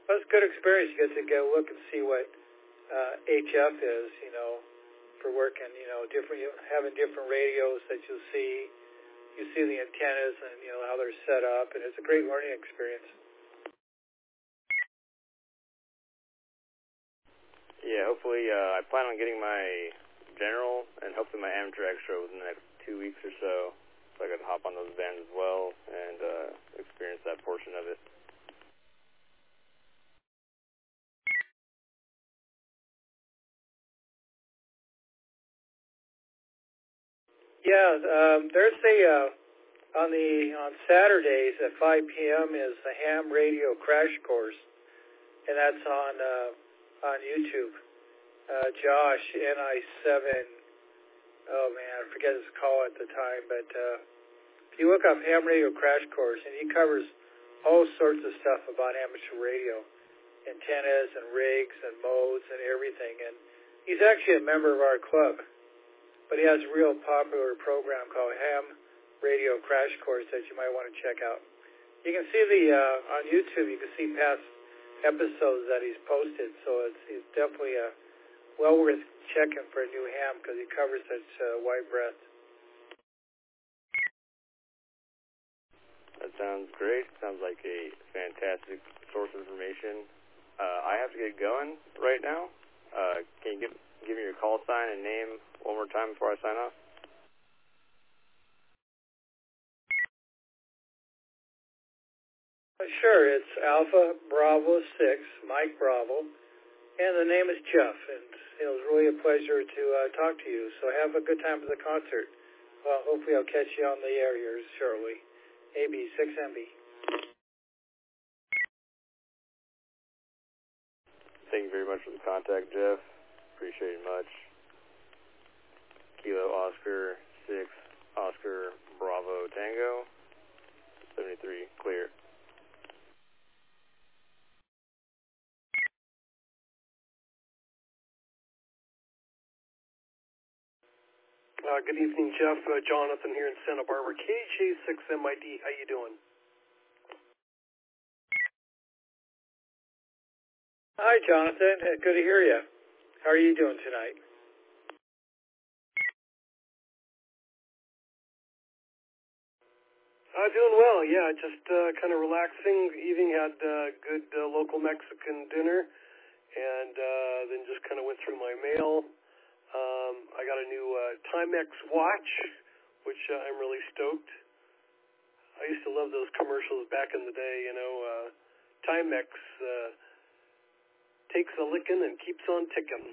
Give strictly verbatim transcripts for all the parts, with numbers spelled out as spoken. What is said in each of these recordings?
Well, it's a good experience. You get to go look and see what uh, H F is, you know, for working, you know, different, having different radios that you'll see. You see the antennas and, you know, how they're set up, and it's a great learning experience. Yeah, hopefully, uh, I plan on getting my general and hopefully my amateur extra within the next two weeks or so, so I can hop on those bands as well and uh, experience that portion of it. Yeah, um, there's a uh, on the on Saturdays at five p.m. is the ham radio crash course, and that's on uh, on YouTube. Uh, Josh N I seven. Oh man, I forget his call at the time, but uh, if you look up ham radio crash course, and he covers all sorts of stuff about amateur radio, antennas and rigs and modes and everything. And he's actually a member of our club. But he has a real popular program called Ham Radio Crash Course that you might want to check out. You can see the uh, on YouTube. You can see past episodes that he's posted. So it's, it's definitely a well worth checking for a new ham because he covers such uh, wide breadth. That sounds great. Sounds like a fantastic source of information. Uh, I have to get going right now. Uh, can you give give me your call sign and name one more time before I sign off? Sure, it's Alpha Bravo six, Mike Bravo, and the name is Jeff, and it was really a pleasure to uh, talk to you. So have a good time at the concert. Well, hopefully I'll catch you on the air here shortly. A B six M B. Thank you very much for the contact, Jeff. Appreciate it much. Kilo Oscar six Oscar Bravo Tango seventy-three clear. Uh, good evening, Jeff. Uh, Jonathan here in Santa Barbara. K J six M I D. How you doing? Hi, Jonathan. Uh, Good to hear you. How are you doing tonight? Uh, doing well, yeah. Just uh, kind of relaxing. Evening, had uh, good uh, local Mexican dinner, and uh, then just kind of went through my mail. Um, I got a new uh, Timex watch, which uh, I'm really stoked. I used to love those commercials back in the day, you know. Uh, Timex uh, takes a licking and keeps on ticking.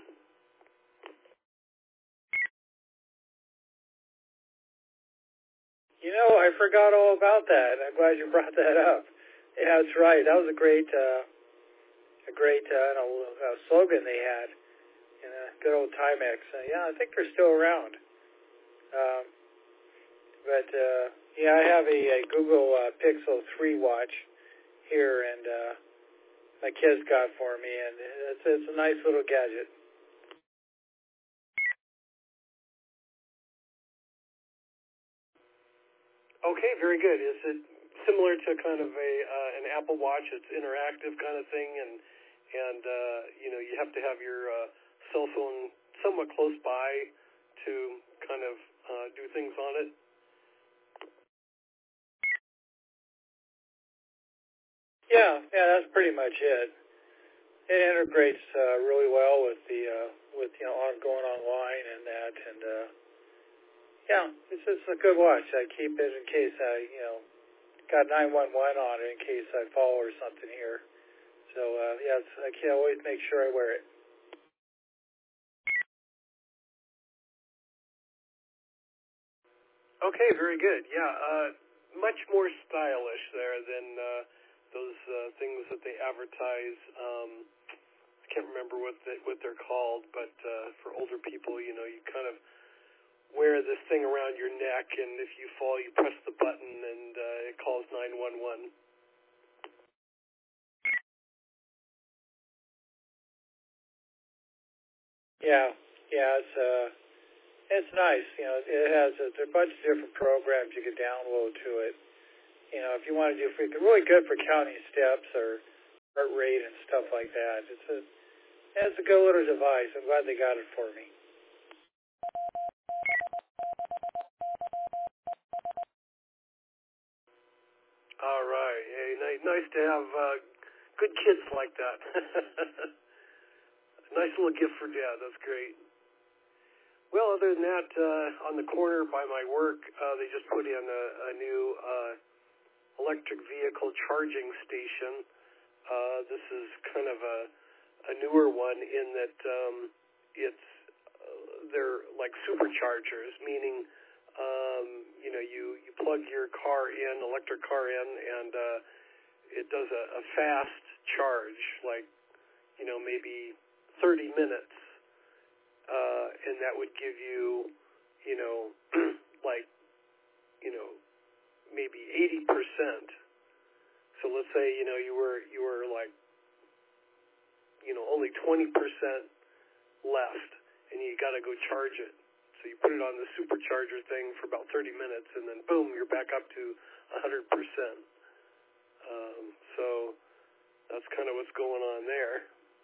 You know, I forgot all about that. I'm glad you brought that up. Yeah, that's right. That was a great, uh, a great uh, know, uh, slogan they had. You know, good old Timex. Uh, yeah, I think they're still around. Um, but uh, yeah, I have a, a Google uh, Pixel three watch here, and uh, my kids got for me, and it's, it's a nice little gadget. Okay, very good. Is it similar to kind of a uh, an Apple Watch? It's interactive kind of thing, and and uh, you know you have to have your uh, cell phone somewhat close by to kind of uh, do things on it. Yeah, yeah, that's pretty much it. It integrates uh, really well with the uh, with you know on going online and that, and uh, yeah, it's it's a good watch. I keep it in case I you know got nine one one on it in case I fall or something here. So uh, yeah, it's, I can always make sure I wear it. Okay, very good. Yeah, uh, much more stylish there than uh, those uh, things that they advertise. Um, I can't remember what the, what they're called, but uh, for older people, you know, you kind of wear this thing around your neck, and if you fall, you press the button, and uh, it calls nine one one. Yeah, yeah, it's uh, it's nice. You know, it has a, a bunch of different programs you can download to it. You know, if you want to do free, really good for counting steps or heart rate and stuff like that. It's a it's a good little device. I'm glad they got it for me. All right. Hey, nice, nice to have uh, good kids like that. Nice little gift for Dad. That's great. Well, other than that, uh, on the corner by my work, uh, they just put in a, a new uh, electric vehicle charging station. Uh, this is kind of a, a newer one in that um, it's uh, they're like superchargers, meaning um, you know you, you plug your car in, electric car in, and uh, it does a, a fast charge, like you know maybe thirty minutes. Uh, and that would give you, you know, like, you know, maybe eighty percent. So let's say, you know, you were, you were like, you know, only twenty percent left, and you got to go charge it. So you put it on the supercharger thing for about thirty minutes, and then boom, you're back up to one hundred percent. Um, so that's kind of what's going on there.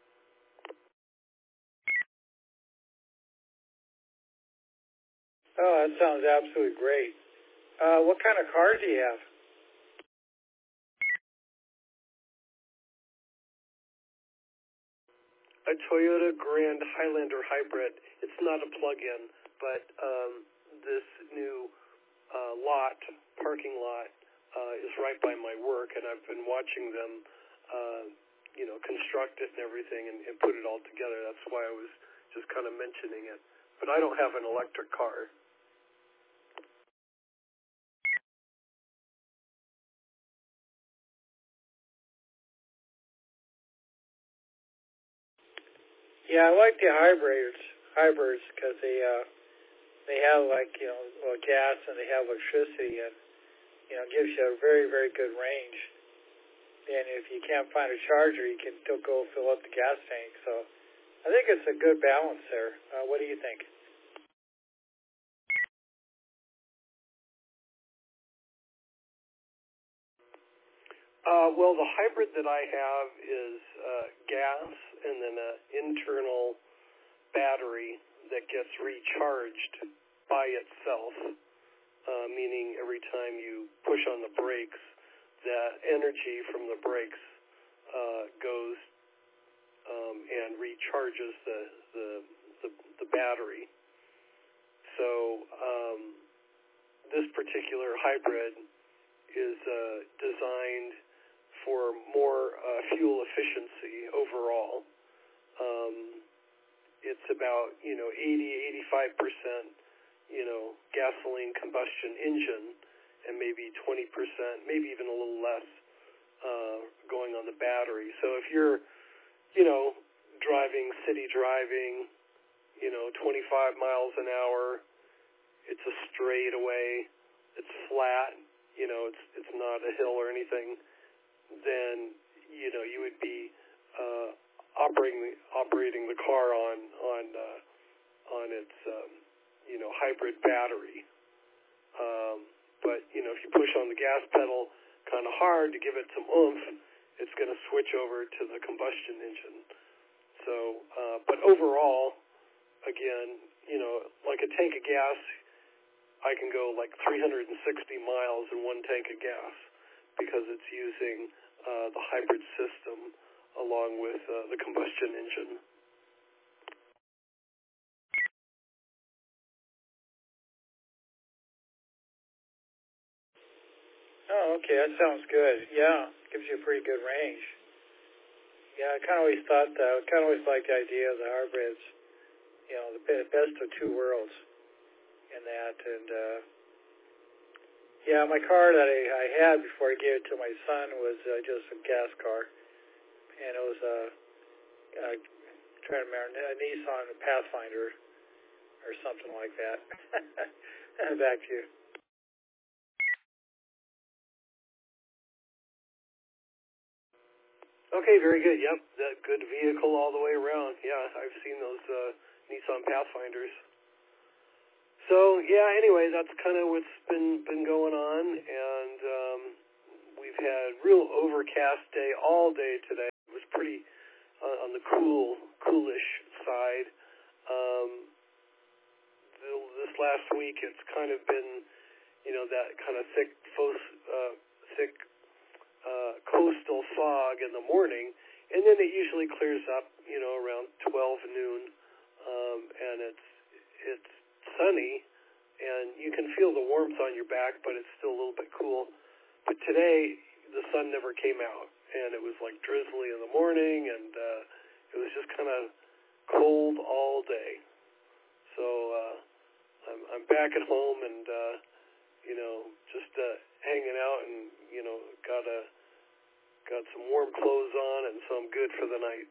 Oh, that sounds absolutely great. Uh, what kind of car do you have? A Toyota Grand Highlander Hybrid. It's not a plug-in, but um, this new uh, lot, parking lot, uh, is right by my work, and I've been watching them, uh, you know, construct it and everything and, and put it all together. That's why I was just kind of mentioning it. But I don't have an electric car. Yeah, I like the hybrids, hybrids, because they uh, they have like you know well, gas and they have electricity, and you know gives you a very very good range. And if you can't find a charger, you can still go fill up the gas tank. So I think it's a good balance there. Uh, what do you think? Uh, well, the hybrid that I have is uh, gas and then an internal battery that gets recharged by itself, uh, meaning every time you push on the brakes, the energy from the brakes uh, goes um, and recharges the, the the the battery. So um, this particular hybrid is uh, designed for more uh, fuel efficiency overall. Um, it's about, you know, eighty, eighty-five percent, you know, gasoline combustion engine, and maybe twenty percent, maybe even a little less, uh, going on the battery. So if you're, you know, driving, city driving, you know, twenty-five miles an hour, it's a straightaway, it's flat, you know, it's it's not a hill or anything, then, you know, you would be uh, operating operating the car on on uh, on its um, you know hybrid battery. Um, but you know, if you push on the gas pedal kind of hard to give it some oomph, it's going to switch over to the combustion engine. So, uh, but overall, again, you know, like a tank of gas, I can go like three hundred sixty miles in one tank of gas because it's using uh, the hybrid system along with uh, the combustion engine. Oh, okay, that sounds good. Yeah, gives you a pretty good range. Yeah, I kind of always thought that. I kind of always liked the idea of the hybrids. You know, the best of two worlds in that. And uh, yeah, my car that I, I had before I gave it to my son was uh, just a gas car, and it was a uh, uh, trying to remember a Nissan Pathfinder or something like that. Back to you. Okay, very good. Yep, that good vehicle all the way around. Yeah, I've seen those uh, Nissan Pathfinders. So yeah, anyway, that's kind of what's been been going on, and um, we've had real overcast day all day today. pretty uh, on the cool, coolish side. Um, the, this last week, it's kind of been, you know, that kind of thick, uh, thick uh, coastal fog in the morning, and then it usually clears up, you know, around twelve noon, um, and it's it's sunny, and you can feel the warmth on your back, but it's still a little bit cool. But today, the sun never came out, and it was like drizzly in the morning, and uh, it was just kind of cold all day. So uh, I'm, I'm back at home, and uh, you know, just uh, hanging out, and you know, got a got some warm clothes on, and so I'm good for the night.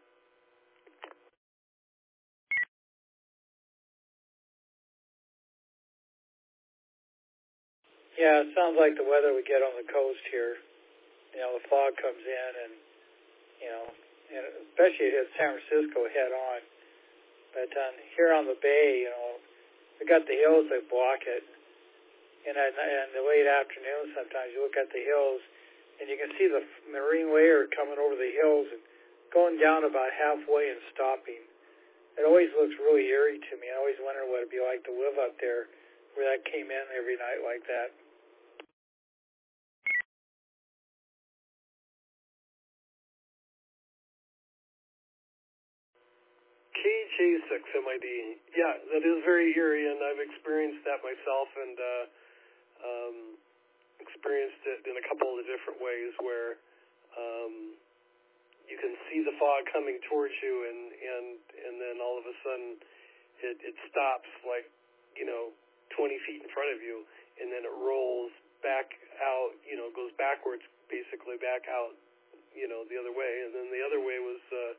Yeah, it sounds like the weather we get on the coast here. You know, the fog comes in, and you know, and especially it hits San Francisco head on. But um, here on the bay, you know, we got the hills that block it. And in the late afternoon, sometimes you look at the hills, and you can see the marine layer coming over the hills and going down about halfway and stopping. It always looks really eerie to me. I always wonder what it'd be like to live up there, where that came in every night like that. K J six M I D. Yeah, that is very eerie, and I've experienced that myself, and uh, um, experienced it in a couple of different ways where um, you can see the fog coming towards you, and, and, and then all of a sudden it, it stops like, you know, twenty feet in front of you, and then it rolls back out, you know, goes backwards, basically back out, you know, the other way. And then the other way was uh,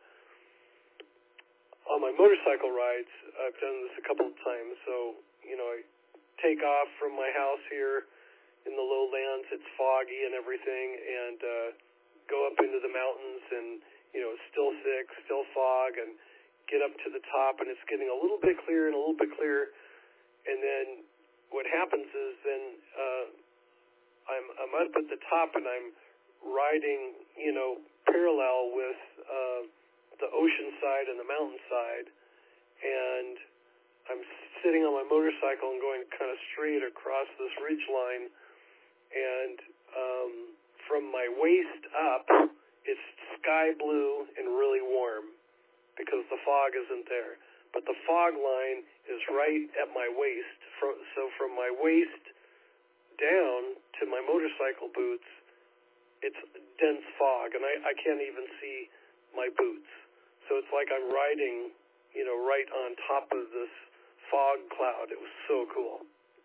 on my motorcycle rides. I've done this a couple of times. So, you know, I take off from my house here in the lowlands. It's foggy and everything, and uh, go up into the mountains, and, you know, it's still thick, still fog, and get up to the top, and it's getting a little bit clearer and a little bit clearer. And then what happens is then uh, I'm, I'm up at the top, and I'm riding, you know, parallel with uh, the ocean side and the mountain side, and I'm sitting on my motorcycle and going kind of straight across this ridge line, and um, from my waist up, it's sky blue and really warm because the fog isn't there. But the fog line is right at my waist. So from my waist down to my motorcycle boots, it's dense fog, and I, I can't even see my boots. So it's like I'm riding, you know, right on top of this fog cloud. It was so cool.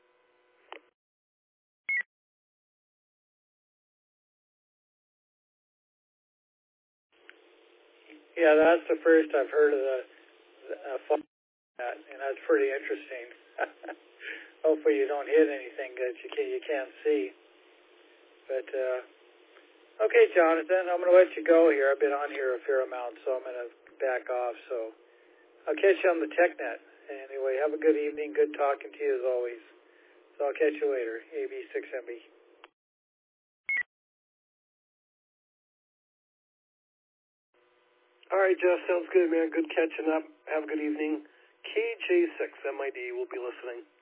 Yeah, that's the first I've heard of the, the uh, fog, and that's pretty interesting. Hopefully you don't hit anything that you can't, you can't see. But, uh, okay, Jonathan, I'm going to let you go here. I've been on here a fair amount, so I'm going to back off. So I'll catch you on the TechNet. Anyway, have a good evening. Good talking to you as always. So I'll catch you later. A B six M B. All right, Jeff, sounds good, man. Good catching up. Have a good evening. K J six M I D will be listening.